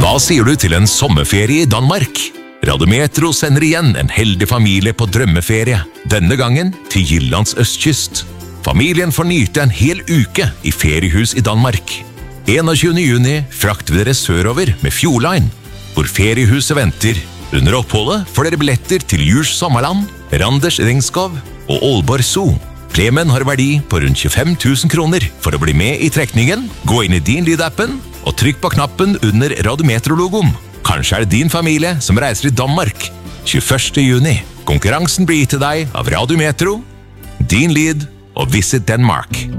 Hva sier du til en sommerferie i Danmark? Radiometro sender igjen en heldig familie på drømmeferie, denne gangen til Jyllands østkyst. Familien får nyte en hel uke i feriehus i Danmark. 21. juni frakter vi dere sørover med Fjordline, hvor feriehuset venter. Under oppholdet får dere billetter til Djurs Sommerland, Randers Ringskov og Aalborg Zoo. Premien har verdi på rundt 25 000 kroner. For å bli med i trekningen, gå inn i din lydappen og trykk på knappen under Radiometro-logoen. Kanskje det din familie som reiser i Danmark 21. juni. Konkurransen blir gitt til deg av Radiometro, Din Lyd og Visit Denmark.